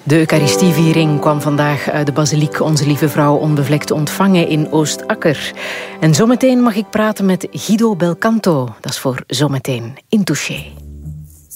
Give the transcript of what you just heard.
De Eucharistieviering kwam vandaag uit de basiliek Onze Lieve Vrouw Onbevlekt ontvangen in Oostakker. En zometeen mag ik praten met Guido Belcanto. Dat is voor zometeen in Touché.